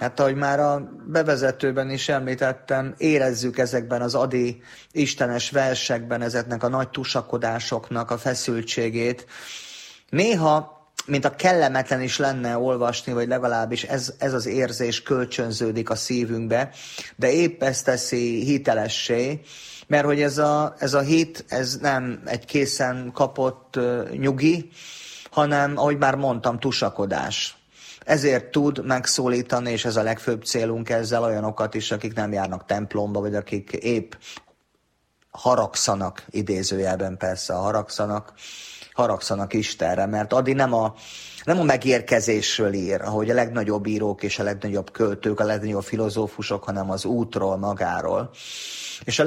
Hát ahogy már a bevezetőben is említettem, érezzük ezekben az adi istenes versekben ezeknek a nagy tusakodásoknak a feszültségét. Néha, mint a kellemetlen is lenne olvasni, vagy legalábbis ez az érzés kölcsönződik a szívünkbe, de épp ezt teszi hitelessé, mert hogy ez a hit, ez nem egy készen kapott nyugi, hanem, ahogy már mondtam, tusakodás. Ezért tud megszólítani, és ez a legfőbb célunk ezzel, olyanokat is, akik nem járnak templomba, vagy akik épp haragszanak, idézőjelben persze haragszanak Istenre, mert Adi nem a megérkezésről ír, ahogy a legnagyobb írók és a legnagyobb költők, a legnagyobb filozófusok, hanem az útról magáról. És a